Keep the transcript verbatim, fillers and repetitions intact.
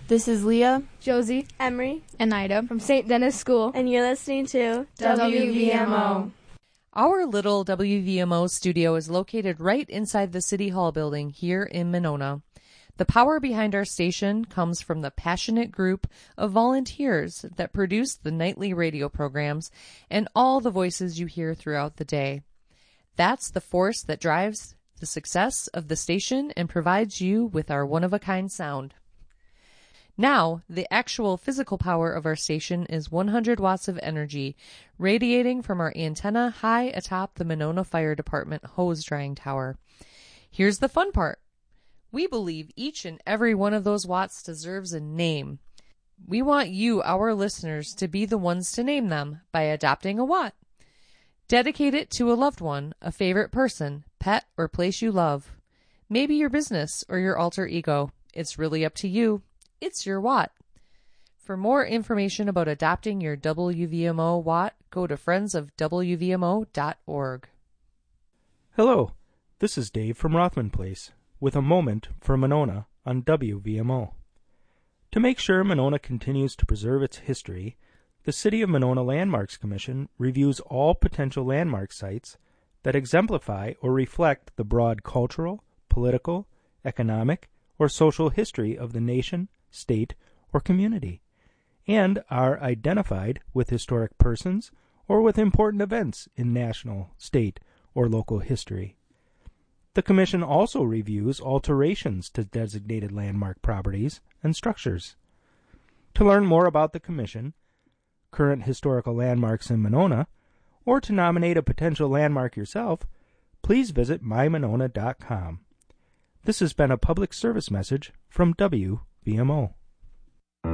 This is Leah, Josie, Emery, and Ida from Saint Denis School, and you're listening to W V M O. Our little W V M O studio is located right inside the City Hall building here in Monona. The power behind our station comes from the passionate group of volunteers that produce the nightly radio programs and all the voices you hear throughout the day. That's the force that drives the success of the station and provides you with our one-of-a-kind sound. Now, the actual physical power of our station is one hundred watts of energy radiating from our antenna high atop the Monona Fire Department hose drying tower. Here's the fun part. We believe each and every one of those watts deserves a name. We want you, our listeners, to be the ones to name them by adopting a watt. Dedicate it to a loved one, a favorite person, pet, or place you love. Maybe your business or your alter ego. It's really up to you. It's your watt. For more information about adopting your W V M O watt, go to friends of W V M O dot org. Hello, this is Dave from Rothman Place with a moment for Monona on W V M O. To make sure Monona continues to preserve its history, the City of Monona Landmarks Commission reviews all potential landmark sites that exemplify or reflect the broad cultural, political, economic, or social history of the nation, state, or community, and are identified with historic persons or with important events in national, state, or local history. The Commission also reviews alterations to designated landmark properties and structures. To learn more about the Commission, current historical landmarks in Monona, or to nominate a potential landmark yourself, please visit my monona dot com. This has been a public service message from W V M O.